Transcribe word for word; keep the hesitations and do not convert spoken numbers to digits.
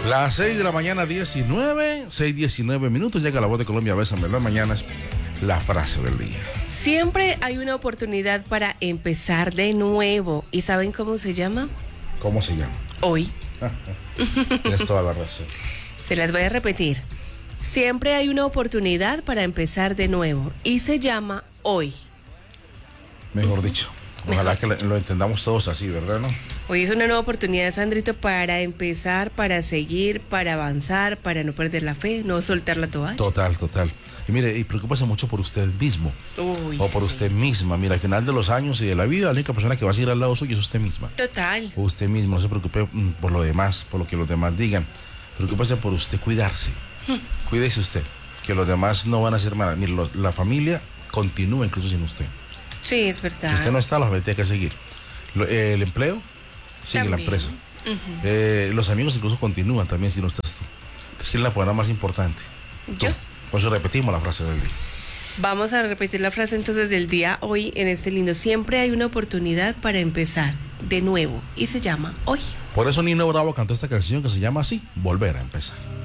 Las seis de la mañana, diecinueve, seis diecinueve minutos, llega la voz de Colombia, Bésame las mañanas, la frase del día. Siempre hay una oportunidad para empezar de nuevo. ¿Y saben cómo se llama? ¿Cómo se llama? Hoy. Tienes toda la razón. Se las voy a repetir. Siempre hay una oportunidad para empezar de nuevo y se llama hoy. Mejor dicho. Ojalá que lo entendamos todos así, ¿verdad, no? Hoy es una nueva oportunidad, Sandrito, para empezar, para seguir, para avanzar, para no perder la fe, no soltar la toalla. Total, total. Y mire, y preocúpese mucho por usted mismo. Uy, o por sí. usted misma. Mira, al final de los años y de la vida, la única persona que va a seguir al lado suyo es usted misma. Total. O usted mismo, no se preocupe por lo demás, por lo que los demás digan. Preocúpese por usted cuidarse. Hmm. Cuídese usted, que los demás no van a hacer nada. Mire, lo, la familia continúa incluso sin usted. Sí, es verdad. Si usted no está, los tiene que seguir. Lo, eh, el empleo sigue también la empresa. Uh-huh. eh, los amigos incluso continúan también si no estás tú. Es que es la palabra más importante. Yo. Tú. Por eso repetimos la frase del día. Vamos a repetir la frase entonces del día hoy en este lindo. Siempre hay una oportunidad para empezar de nuevo y se llama hoy. Por eso Nino Bravo cantó esta canción que se llama así, Volver a empezar.